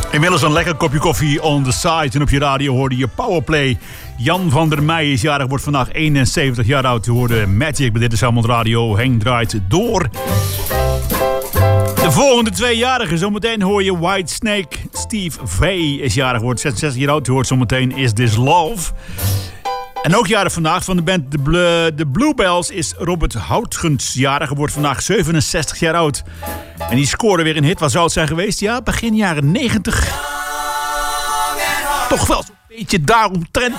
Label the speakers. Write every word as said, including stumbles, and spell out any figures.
Speaker 1: Inmiddels een lekker kopje koffie on the side. En op je radio hoorde je Powerplay. Jan van der Meij is jarig, wordt vandaag eenenzeventig jaar oud. Je hoorde Magic bij Dit is Helmond Radio. Henk draait door. De volgende tweejarigen. Zometeen hoor je Whitesnake. Steve V is jarig, wordt zesenzestig jaar oud. Je hoort zometeen Is This Love. En ook jarig vandaag van de band de, Bl- de Bluebells is Robert Houtgens jarig. Wordt vandaag zevenenzestig jaar oud. En die scoorde weer een hit. Wat zou het zijn geweest? Ja, begin jaren negentig. Toch wel zo'n beetje daaromtrent.